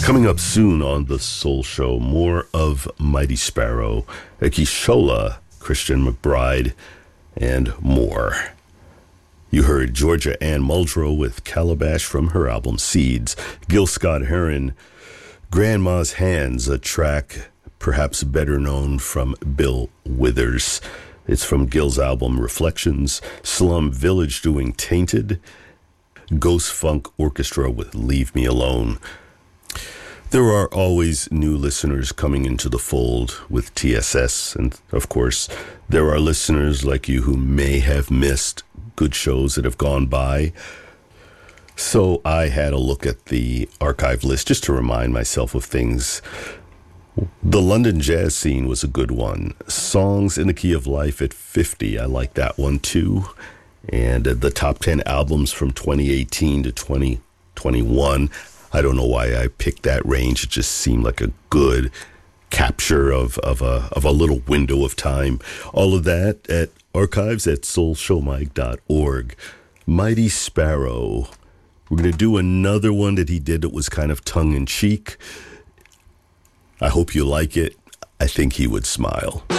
Coming up soon on The Soul Show, more of Mighty Sparrow, Ekishola, Christian McBride, and more. You heard Georgia Ann Muldrow with Calabash from her album Seeds. Gil Scott-Heron, Grandma's Hands, a track perhaps better known from Bill Withers. It's from Gil's album Reflections. Slum Village doing Tainted. Ghost Funk Orchestra with Leave Me Alone. There are always new listeners coming into the fold with TSS, and of course, there are listeners like you who may have missed good shows that have gone by. So I had a look at the archive list just to remind myself of things. The London jazz scene was a good one. Songs in the Key of Life at 50, I like that one too. And the top 10 albums from 2018 to 2021. I don't know why I picked that range. It just seemed like a good capture of a little window of time. All of that at archives at soulshowmike.org. Mighty Sparrow. We're going to do another one that he did that was kind of tongue-in-cheek. I hope you like it. I think he would smile.